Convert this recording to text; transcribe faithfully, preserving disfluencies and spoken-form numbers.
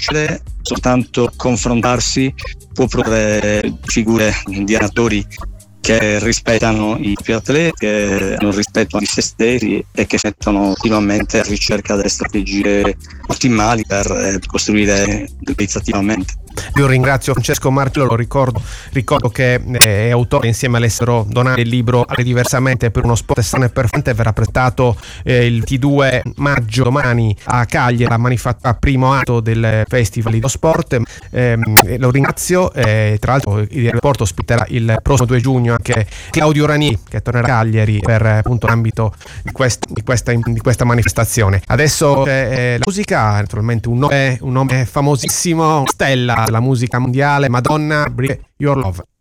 vincere, soltanto confrontarsi può produrre figure di allenatori che rispettano i propri atleti, che hanno rispetto di se stessi e che mettono continuamente a ricerca delle strategie ottimali per eh, costruire qualitativamente. Io ringrazio Francesco Martello, lo ricordo, ricordo che è autore insieme all'Estero Donare il libro Alle diversamente per uno sport sano e performante, verrà presentato eh, il ventidue maggio domani a Cagliari, la manifattura primo atto del Festival dello Sport. Eh, lo ringrazio, eh, tra l'altro il aeroporto ospiterà il prossimo due giugno anche Claudio Ranieri, che tornerà a Cagliari per appunto l'ambito di questa, di questa, di questa manifestazione. Adesso c'è eh, la musica, naturalmente un nome, un nome famosissimo, stella della musica mondiale, Madonna, Bring Your Love.